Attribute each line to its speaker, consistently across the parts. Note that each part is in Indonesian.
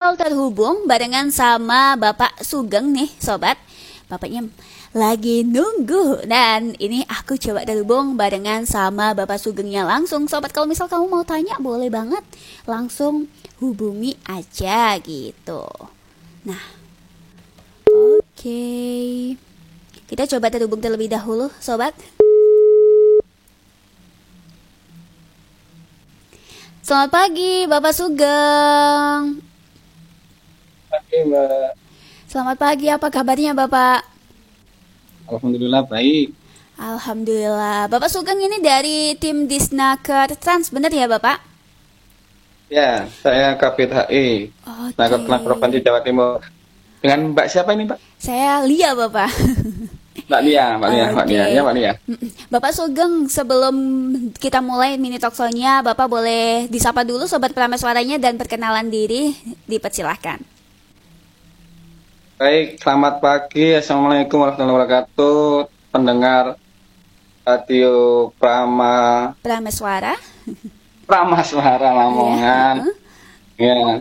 Speaker 1: call terhubung barengan sama Bapak Sugeng nih sobat. Bapaknya lagi nunggu. Dan ini aku coba terhubung barengan sama Bapak Sugengnya langsung. Sobat, kalau misal kamu mau tanya boleh banget, langsung hubungi aja gitu. Nah, oke. Kita coba terhubung terlebih dahulu sobat. Selamat pagi Bapak Sugeng.
Speaker 2: Pagi Mbak.
Speaker 1: Selamat pagi, apa kabarnya Bapak?
Speaker 2: Alhamdulillah baik.
Speaker 1: Alhamdulillah. Bapak Sugeng ini dari tim Disnaker Trans, benar ya Bapak?
Speaker 2: Ya, saya Kabid HI, Disnaker Trans Provinsi Jawa Timur. Dengan Mbak siapa ini Mbak?
Speaker 1: Saya Lia Bapak.
Speaker 2: Mbak Lia. Ya Mbak Lia.
Speaker 1: Bapak Sugeng, sebelum kita mulai mini talk show-nya, Bapak boleh disapa dulu Sobat Prameswaranya dan perkenalan diri, dipersilahkan.
Speaker 2: Baik, selamat pagi. Assalamualaikum warahmatullahi wabarakatuh. Pendengar Radio
Speaker 1: Prameswara
Speaker 2: Lamongan. Ya.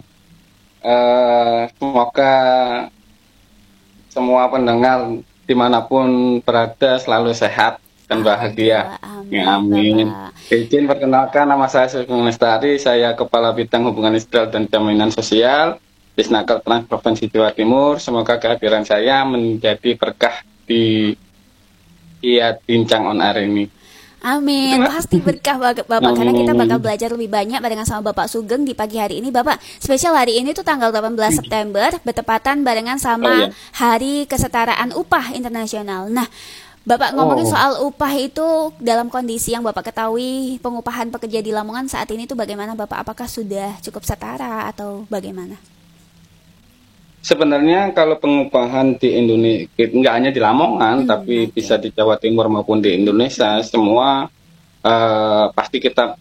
Speaker 2: Semoga semua pendengar dimanapun berada selalu sehat dan bahagia. Amin. Izin perkenalkan, nama saya Sugeng Lestari, saya Kepala Bidang Hubungan Industrial dan Jaminan Sosial Disnaker Trans Provinsi Jawa Timur. Semoga kehadiran saya menjadi berkah di Bincang on Air ini.
Speaker 1: Amin, pasti berkah Bapak, karena kita bakal belajar lebih banyak barengan sama Bapak Sugeng di pagi hari ini. Bapak, spesial hari ini tuh tanggal 18 September, bertepatan barengan sama Hari Kesetaraan Upah Internasional. Nah, Bapak ngomongin soal upah itu dalam kondisi yang Bapak ketahui, pengupahan pekerja di Lamongan saat ini tuh bagaimana Bapak? Apakah sudah cukup setara atau bagaimana?
Speaker 2: Sebenarnya kalau pengupahan di Indonesia, nggak hanya di Lamongan, tapi bisa di Jawa Timur maupun di Indonesia, semua pasti kita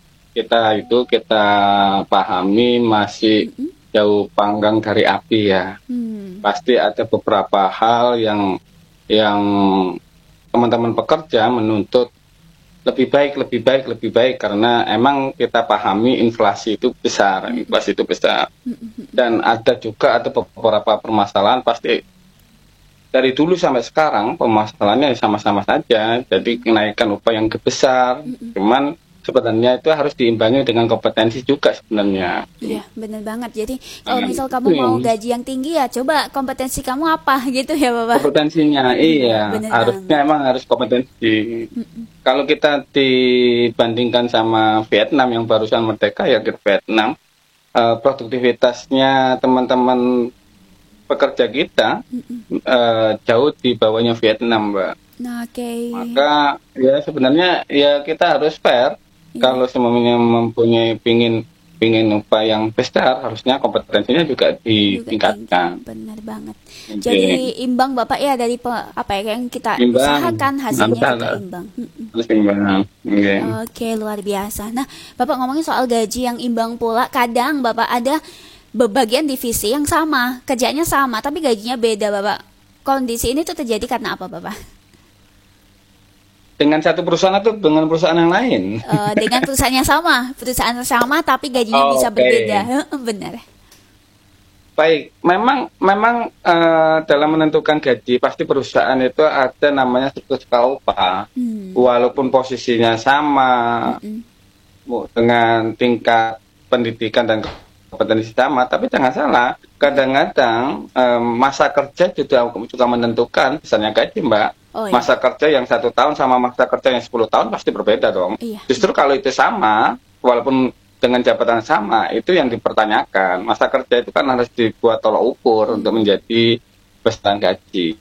Speaker 2: pahami masih jauh panggang dari api ya. Pasti ada beberapa hal yang teman-teman pekerja menuntut lebih baik karena emang kita pahami inflasi itu besar. Dan ada beberapa permasalahan pasti dari dulu sampai sekarang permasalahannya sama-sama saja. Jadi kenaikan upah yang besar, cuman sebenarnya itu harus diimbangi dengan kompetensi juga sebenarnya.
Speaker 1: Iya, benar banget. Jadi kalau misal kamu mau gaji yang tinggi ya coba kompetensi kamu apa gitu ya Bapak.
Speaker 2: Kompetensinya harusnya emang harus kompetensi. Kalau kita dibandingkan sama Vietnam yang barusan merdeka ya, Vietnam produktivitasnya teman-teman pekerja kita jauh di bawahnya Vietnam, Mbak. Maka ya sebenarnya ya kita harus fair. Kalau semuanya mempunyai pingin upah yang besar, harusnya kompetensinya juga ditingkatkan.
Speaker 1: Benar banget. Jadi imbang Bapak ya dari yang kita usahakan hasilnya juga imbang.
Speaker 2: Harus imbang.
Speaker 1: Oke, luar biasa. Nah, Bapak ngomongin soal gaji yang imbang pula, kadang Bapak ada bagian divisi yang sama, kerjanya sama, tapi gajinya beda Bapak. Kondisi ini tuh terjadi karena apa Bapak?
Speaker 2: Dengan satu perusahaan atau dengan perusahaan yang lain?
Speaker 1: Dengan perusahaan yang sama, tapi gajinya bisa berbeda. Benar.
Speaker 2: Baik, memang dalam menentukan gaji pasti perusahaan itu ada namanya struktur skala upah. Walaupun posisinya sama, dengan tingkat pendidikan dan kompetensi sama, tapi jangan salah, kadang-kadang masa kerja juga menentukan misalnya gaji, Mbak. Masa kerja yang 1 tahun sama masa kerja yang 10 tahun pasti berbeda dong. Justru kalau itu sama, walaupun dengan jabatan sama, itu yang dipertanyakan. Masa kerja itu kan harus dibuat tolak ukur untuk menjadi besaran gaji.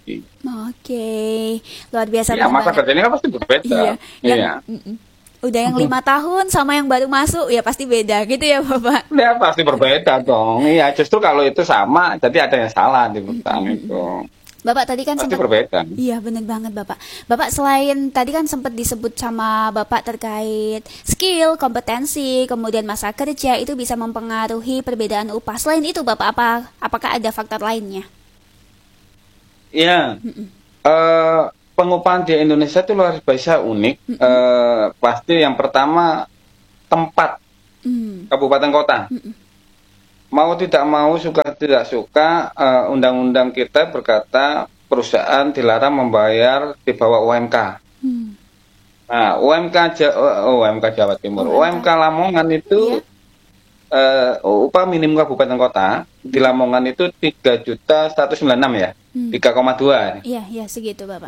Speaker 1: Luar biasa.
Speaker 2: Ya, masa kerja ini kan pasti berbeda.
Speaker 1: Udah yang 5 tahun sama yang baru masuk ya pasti beda gitu ya Bapak.
Speaker 2: Ya pasti berbeda dong. Iya, justru kalau itu sama, jadi ada yang salah di perusahaan itu.
Speaker 1: Bapak tadi kan
Speaker 2: sempat berbeda.
Speaker 1: Iya, benar banget Bapak. Bapak selain tadi kan sempat disebut sama Bapak terkait skill, kompetensi, kemudian masa kerja itu bisa mempengaruhi perbedaan upah. Selain itu Bapak apakah ada faktor lainnya?
Speaker 2: Iya. Pengupahan di Indonesia itu luar biasa unik. Pasti yang pertama tempat kabupaten kota. Mau tidak mau, suka tidak suka undang-undang kita berkata perusahaan dilarang membayar di bawah UMK. Nah, UMK Jawa Timur, UMK Lamongan itu upah minimum kabupaten kota di Lamongan itu 3.196 ya, 3,2.
Speaker 1: Iya, segitu Bapak.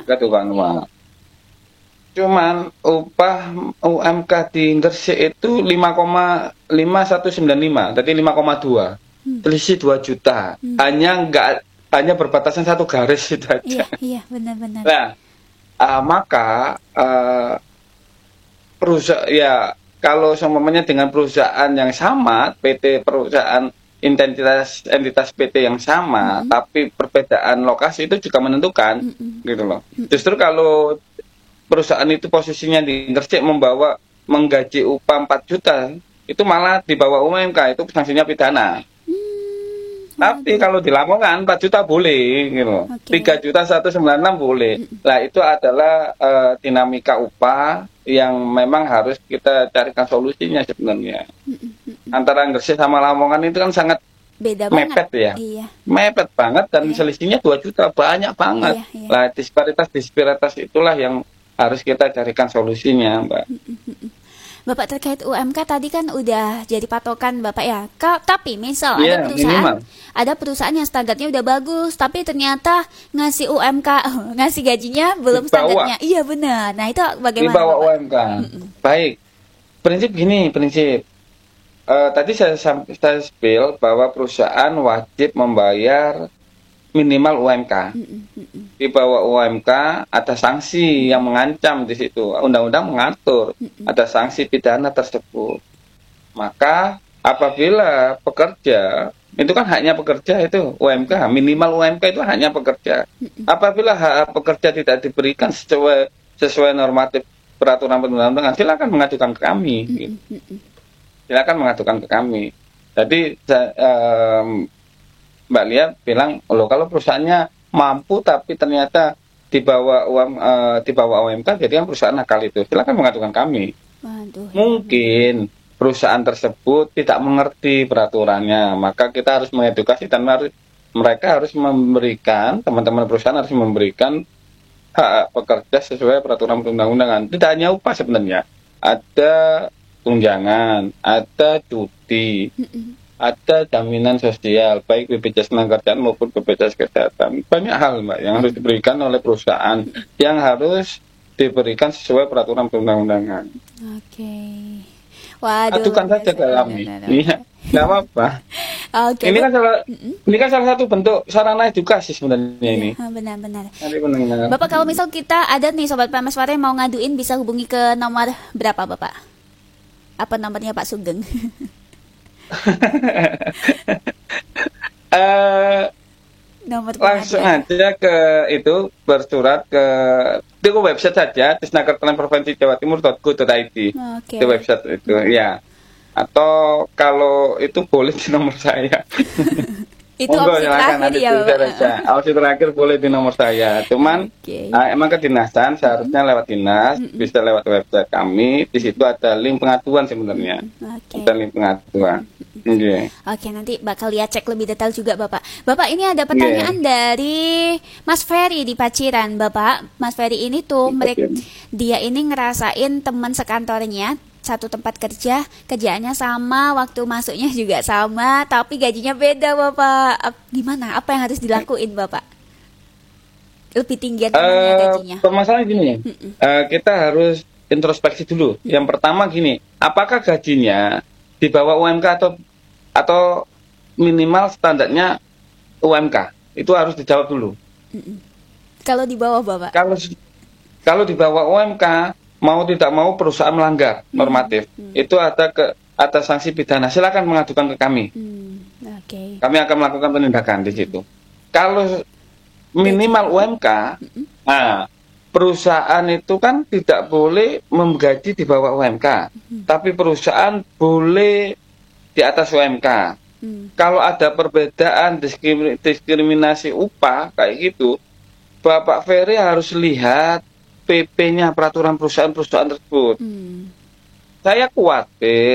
Speaker 2: Cuman upah UMK di Gresik itu 5,5195, jadi 5,2. Selisih 2 juta. Hanya berbatasan satu garis itu aja.
Speaker 1: Iya, benar-benar.
Speaker 2: Nah, maka perusahaan ya kalau semuanya dengan perusahaan yang sama, PT perusahaan entitas PT yang sama, tapi perbedaan lokasi itu juga menentukan, gitu loh. Justru kalau perusahaan itu posisinya di Gresik menggaji upah 4 juta, itu malah di bawah UMK, itu sanksinya pidana. Tapi kalau di Lamongan 4 juta boleh, gitu. 3.196 boleh. Nah, itu adalah dinamika upah yang memang harus kita carikan solusinya sebenarnya. Antara Gresik sama Lamongan itu kan sangat
Speaker 1: beda
Speaker 2: mepet
Speaker 1: banget.
Speaker 2: ya.
Speaker 1: Iya.
Speaker 2: Mepet banget dan selisihnya 2 juta, banyak banget. Nah, disparitas itulah yang harus kita carikan solusinya, Mbak.
Speaker 1: Bapak terkait UMK tadi kan udah jadi patokan Bapak ya. Tapi misal ada perusahaan yang standarnya udah bagus, tapi ternyata ngasih UMK, ngasih gajinya belum standarnya. Iya benar. Nah itu bagaimana?
Speaker 2: Di bawah UMK. Baik. Prinsip. Tadi saya spill bahwa perusahaan wajib membayar minimal UMK. Di bawah UMK ada sanksi yang mengancam di situ. Undang-undang mengatur ada sanksi pidana tersebut. Maka apabila pekerja itu kan haknya pekerja itu UMK, minimal UMK itu haknya pekerja. Apabila hak pekerja tidak diberikan sesuai normatif peraturan perundang-undangan, silakan mengajukan ke kami. Silakan mengajukan ke kami. Jadi Mbak Lia bilang, loh kalau perusahaannya mampu tapi ternyata di bawah UMK, jadi kan perusahaan nakal itu. Silakan mengadukan kami. Mungkin perusahaan tersebut tidak mengerti peraturannya, maka kita harus mengedukasi dan mereka harus memberikan, teman-teman perusahaan harus memberikan hak pekerja sesuai peraturan perundang-undangan. Tidak hanya upah sebenarnya, ada tunjangan, ada cuti, ada jaminan sosial, baik BPJS Ketenagakerjaan maupun BPJS Kesehatan. Banyak hal, Mbak, yang harus diberikan oleh perusahaan, yang harus diberikan sesuai peraturan perundang-undangan.
Speaker 1: Waduh.
Speaker 2: Adukan saja ke kami. Iya, nggak apa-apa. Ini kan salah satu bentuk sarana edukasi sebenarnya ini.
Speaker 1: Benar-benar. Bapak, kalau misal kita ada nih Sobat PMS Suara yang mau ngaduin, bisa hubungi ke nomor berapa, Bapak? Apa nomornya Pak Sugeng?
Speaker 2: Langsung aja ke itu, bersurat ke website saja, disnakerjaan-provinsi-jawa-timur.go.id. Di website itu ya. Atau kalau itu boleh di nomor saya.
Speaker 1: Itu opsi terakhir ya,
Speaker 2: opsi terakhir boleh di nomor saya. Cuman emang kedinasan seharusnya lewat dinas, bisa lewat website kami. Di situ ada link pengaduan sebenarnya. Ada link pengaduan.
Speaker 1: Oke, nanti bakal lihat cek lebih detail juga Bapak. Bapak, ini ada pertanyaan dari Mas Ferry di Paciran, Bapak. Mas Ferry ini tuh dia ini ngerasain teman sekantornya satu tempat kerja, kerjaannya sama, waktu masuknya juga sama, tapi gajinya beda, Bapak. Gimana? Apa yang harus dilakuin, Bapak? Lebih tinggi gajinya.
Speaker 2: Permasalahan gini, kita harus introspeksi dulu. Yang pertama gini, apakah gajinya di bawah UMK atau minimal standarnya UMK? Itu harus dijawab dulu.
Speaker 1: Kalau di bawah, Bapak?
Speaker 2: Kalau di bawah UMK, mau tidak mau perusahaan melanggar normatif, itu ada sanksi pidana. Silakan mengadukan ke kami. Kami akan melakukan penindakan di situ. Kalau minimal UMK, nah perusahaan itu kan tidak boleh menggaji di bawah UMK, tapi perusahaan boleh di atas UMK. Kalau ada perbedaan diskriminasi upah kayak gitu, Bapak Ferry harus lihat PP-nya, peraturan perusahaan tersebut. Saya khawatir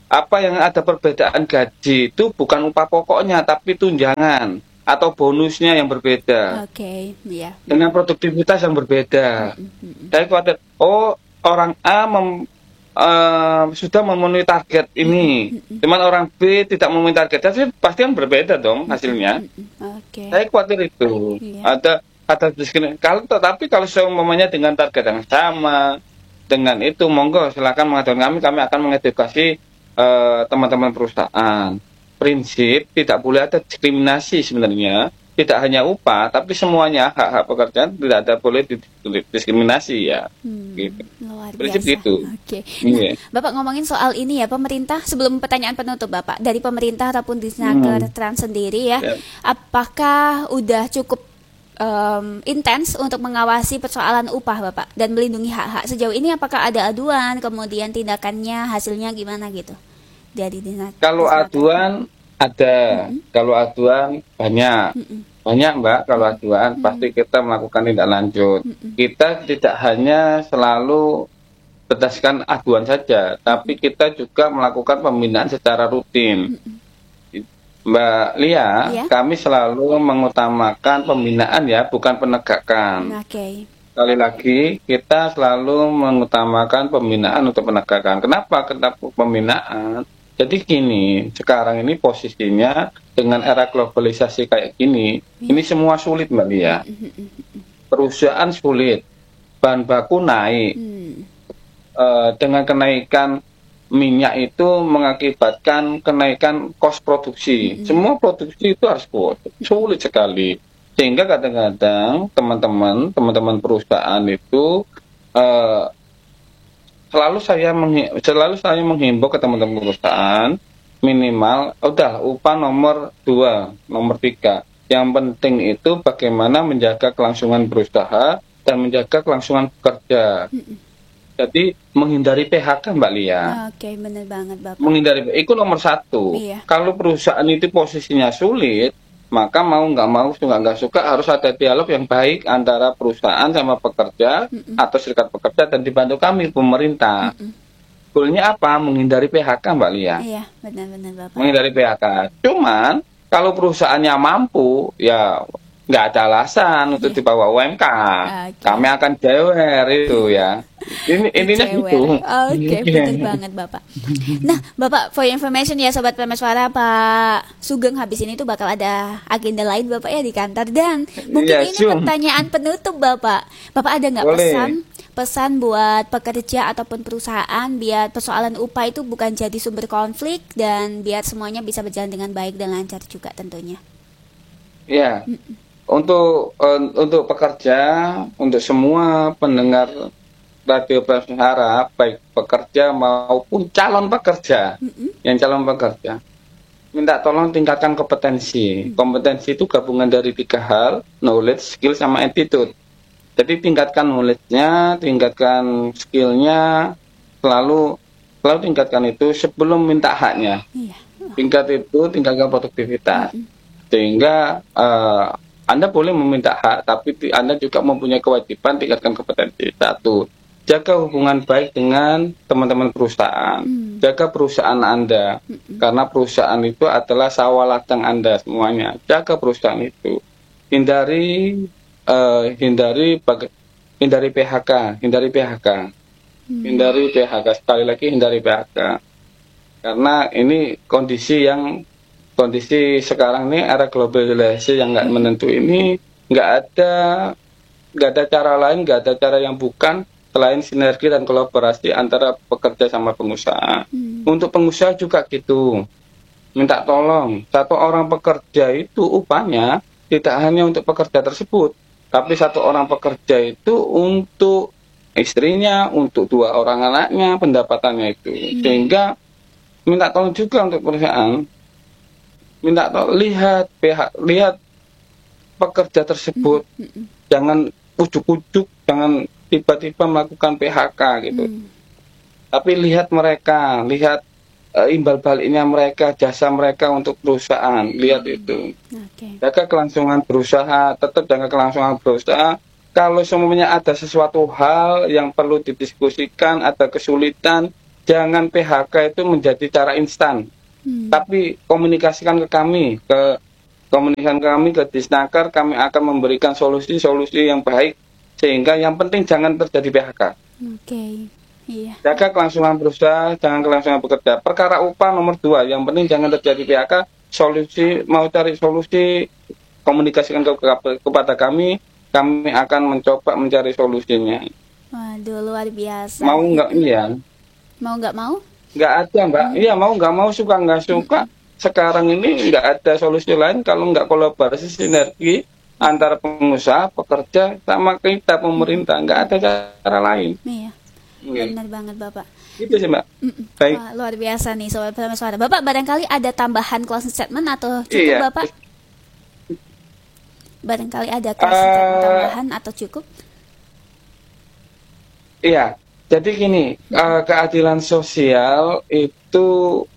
Speaker 2: apa yang ada perbedaan gaji itu bukan upah pokoknya, tapi tunjangan atau bonusnya yang berbeda. Dengan produktivitas yang berbeda. Saya khawatir, orang A sudah memenuhi target ini, cuman orang B tidak memenuhi target, tapi pasti kan berbeda dong hasilnya. Saya khawatir itu ada diskriminasi. Tetapi kalau semuanya dengan target yang sama, dengan itu monggo silakan mengadukan kami akan mengedukasi teman-teman perusahaan. Prinsip tidak boleh ada diskriminasi sebenarnya, tidak hanya upah, tapi semuanya hak-hak pekerjaan tidak ada boleh diskriminasi ya. Gitu. Prinsip gitu.
Speaker 1: Nah, Bapak ngomongin soal ini ya, pemerintah, sebelum pertanyaan penutup Bapak, dari pemerintah ataupun Disnaker Trans sendiri ya, apakah udah cukup intens untuk mengawasi persoalan upah Bapak dan melindungi hak-hak sejauh ini? Apakah ada aduan, kemudian tindakannya hasilnya gimana gitu dari Disnaker?
Speaker 2: Kalau aduan ada, kalau aduan banyak Mbak. Kalau aduan pasti kita melakukan tindak lanjut. Kita tidak hanya selalu berdasarkan aduan saja, tapi kita juga melakukan pembinaan secara rutin. Mbak Lia, kami selalu mengutamakan pembinaan ya, bukan penegakan. Sekali lagi, kita selalu mengutamakan pembinaan untuk penegakan. Kenapa pembinaan? Jadi gini, sekarang ini posisinya dengan era globalisasi kayak gini, ini semua sulit Mbak Lia. Perusahaan sulit, bahan baku naik, dengan kenaikan minyak itu mengakibatkan kenaikan kos produksi. Semua produksi itu harus sulit sekali. Sehingga kadang-kadang teman-teman perusahaan itu selalu saya menghimbau ke teman-teman perusahaan, minimal udah upah nomor 2, nomor 3. Yang penting itu bagaimana menjaga kelangsungan berusaha dan menjaga kelangsungan pekerja. Jadi menghindari PHK Mbak Lia.
Speaker 1: Benar banget Bapak.
Speaker 2: Menghindari itu nomor 1. Kalau perusahaan itu posisinya sulit, maka mau nggak suka harus ada dialog yang baik antara perusahaan sama pekerja atau serikat pekerja, dan dibantu kami pemerintah. Goalnya apa? Menghindari PHK Mbak Lia.
Speaker 1: Iya, benar-benar Bapak.
Speaker 2: Menghindari PHK. Cuman kalau perusahaannya mampu, ya nggak ada alasan untuk dibawa UMK. Kami akan jewer itu ya. Intinya gitu.
Speaker 1: Benar banget Bapak. Nah, Bapak, for information ya Sobat Prima Suara, Pak Sugeng habis ini tuh bakal ada agenda lain Bapak ya di kantor, dan mungkin ini pertanyaan penutup Bapak. Bapak ada nggak pesan buat pekerja ataupun perusahaan biar persoalan upah itu bukan jadi sumber konflik dan biar semuanya bisa berjalan dengan baik dan lancar juga tentunya?
Speaker 2: Ya. Untuk pekerja, untuk semua pendengar Radio Prima Suara, baik pekerja maupun calon pekerja, yang calon pekerja, minta tolong tingkatkan kompetensi. Kompetensi itu gabungan dari 3 hal, knowledge, skill, sama attitude. Jadi tingkatkan knowledge-nya, tingkatkan skill-nya, selalu tingkatkan itu sebelum minta haknya. Tingkatkan produktivitas. Sehingga Anda boleh meminta hak, tapi Anda juga mempunyai kewajiban tingkatkan kompetensi. 1, jaga hubungan baik dengan teman-teman perusahaan. Jaga perusahaan Anda, karena perusahaan itu adalah sawah ladang Anda semuanya. Jaga perusahaan itu. Hindari PHK. Hindari PHK. Sekali lagi, hindari PHK. Karena ini kondisi sekarang ini, era globalisasi yang nggak menentu ini, nggak ada cara lain, nggak ada cara yang bukan selain sinergi dan kolaborasi antara pekerja sama pengusaha. Untuk pengusaha juga gitu, minta tolong, 1 orang pekerja itu upahnya tidak hanya untuk pekerja tersebut, tapi 1 orang pekerja itu untuk istrinya, untuk 2 orang anaknya, pendapatannya itu. Sehingga minta tolong juga untuk perusahaan, minta tolong lihat pekerja tersebut, jangan ujuk-ujuk, jangan tiba-tiba melakukan PHK gitu. Tapi lihat mereka, lihat imbal baliknya mereka, jasa mereka untuk perusahaan, lihat itu. Jaga kelangsungan berusaha, tetap jaga kelangsungan berusaha. Kalau semuanya ada sesuatu hal yang perlu didiskusikan, ada kesulitan, jangan PHK itu menjadi cara instan. Tapi komunikasikan ke kami, ke Disnaker, kami akan memberikan solusi-solusi yang baik, sehingga yang penting jangan terjadi PHK.
Speaker 1: Iya.
Speaker 2: Jaga kelangsungan berusaha, jangan kelangsungan bekerja. Perkara upah nomor 2, yang penting jangan terjadi PHK. Mau cari solusi, komunikasikan kepada kami akan mencoba mencari solusinya.
Speaker 1: Waduh, luar biasa.
Speaker 2: Mau nggak? Iya.
Speaker 1: Mau nggak mau?
Speaker 2: Nggak ada, Mbak. Iya, mau nggak mau, suka nggak suka. Sekarang ini nggak ada solusi lain kalau nggak kolaborasi sinergi antara pengusaha, pekerja, sama kita pemerintah. Nggak ada cara lain.
Speaker 1: Iya. Benar banget Bapak.
Speaker 2: Itu sih Mbak. Baik.
Speaker 1: Wah, luar biasa nih Sobat Prameswara Suara. Bapak barangkali ada tambahan closing statement atau cukup Bapak? Barangkali ada closing statement tambahan atau cukup?
Speaker 2: Iya. Jadi gini, keadilan sosial itu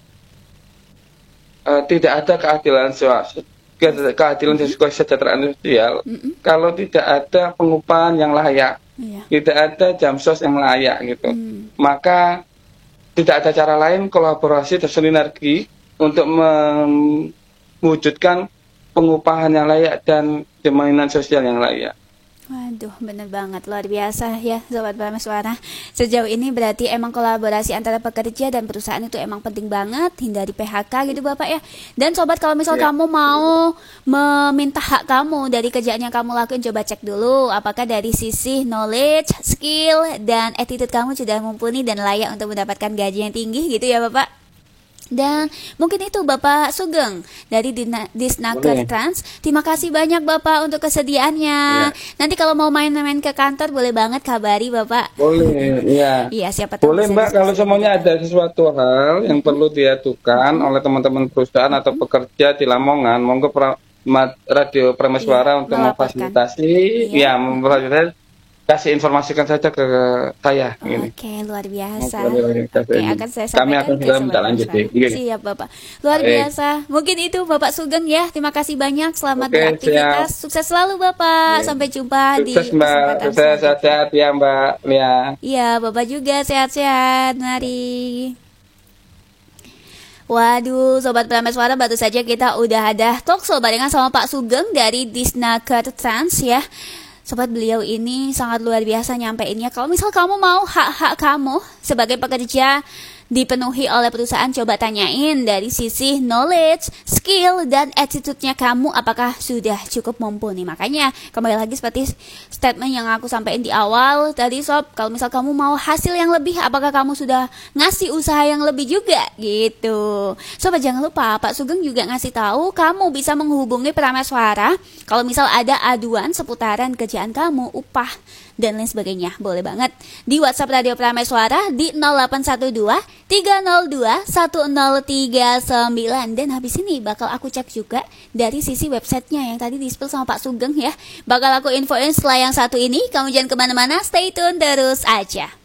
Speaker 2: tidak ada keadilan kesejahteraan sosial kalau tidak ada pengupahan yang layak. Tidak ada jam sos yang layak gitu. Maka tidak ada cara lain kolaborasi dan sinergi untuk mewujudkan pengupahan yang layak dan jaminan sosial yang layak.
Speaker 1: Waduh, bener banget, luar biasa ya Sobat Prameswara. Sejauh ini berarti emang kolaborasi antara pekerja dan perusahaan itu emang penting banget, hindari PHK gitu Bapak ya. Dan Sobat, kalau misal kamu mau meminta hak kamu dari kerjaan yang kamu lakuin, coba cek dulu apakah dari sisi knowledge, skill, dan attitude kamu sudah mumpuni dan layak untuk mendapatkan gaji yang tinggi gitu ya Bapak. Dan mungkin itu Bapak Sugeng dari Disnaker Trans. Terima kasih banyak Bapak untuk kesediaannya. Nanti kalau mau main-main ke kantor boleh banget kabari Bapak.
Speaker 2: Boleh, iya.
Speaker 1: Iya, siapa tahu.
Speaker 2: Boleh Mbak, kalau semuanya ada sesuatu hal yang perlu diadukan oleh teman-teman perusahaan atau pekerja di Lamongan, monggo Radio Prameswara untuk memfasilitasi, memfasilitasi. Kasih informasikan saja ke saya.
Speaker 1: Oke, luar biasa. Oke, akan saya sampaikan.
Speaker 2: Kami akan segera minta lanjuti.
Speaker 1: Siap Bapak. Luar biasa. Mungkin itu Bapak Sugeng ya. Terima kasih banyak. Selamat beraktivitas. Sukses selalu Bapak. Sampai jumpa di
Speaker 2: kesempatan selanjutnya. Sehat-sehat ya Mbak Lia.
Speaker 1: Iya, Bapak juga sehat-sehat. Mari. Waduh, Sobat Prameswara, baru saja kita udah ada talkshow barengan sama Pak Sugeng dari Disnaker Trans ya. Sobat, beliau ini sangat luar biasa nyampeinnya. Kalau misal kamu mau hak-hak kamu sebagai pekerja dipenuhi oleh perusahaan, coba tanyain dari sisi knowledge, skill, dan attitude-nya kamu apakah sudah cukup mumpuni. Makanya kembali lagi seperti statement yang aku sampaikan di awal tadi Sob, kalau misal kamu mau hasil yang lebih, apakah kamu sudah ngasih usaha yang lebih juga gitu. Sobat, jangan lupa Pak Sugeng juga ngasih tahu kamu bisa menghubungi Prameswara kalau misal ada aduan seputaran kerjaan kamu, upah, dan lain sebagainya. Boleh banget di WhatsApp Radio Prameswara di 0812 302 1039. Dan habis ini bakal aku cek juga dari sisi websitenya yang tadi di-spill sama Pak Sugeng ya. Bakal aku infoin setelah yang satu ini. Kamu jangan kemana-mana, stay tune terus aja.